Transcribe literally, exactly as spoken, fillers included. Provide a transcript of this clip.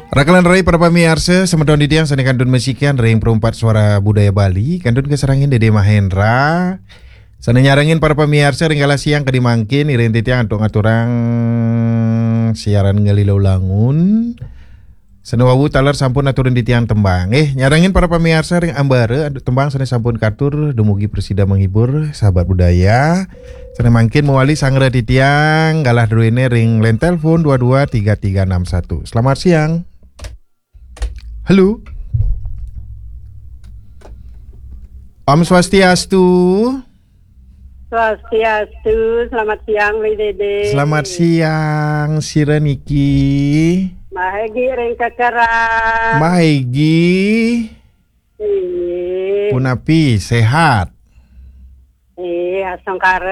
Rakalan rai para pamiarsa semedon didiang sani kandun mesikian ring perempat suara budaya Bali kandun keserangin Dede Mahendra sana nyarangin para pamiarsa ringgala siang kadimangkin iring titiang untuk ngaturang siaran ngalilau langun sana wawu talar sampun aturin ditiang tembang eh nyarangin para pamiarsa ring ambare tembang sana sampun katur dumugi presida menghibur sahabat budaya sana mangkin mewali sangre titiang galah druine ring len telepon dua dua tiga tiga enam satu. Selamat siang. Halo. Om Swastiastu. Swastiastu, selamat siang Li Dede. Selamat siang Sireniki. Mahegi ring kekerang. Mahegi. Eh, Punapi sehat. eh asong kare.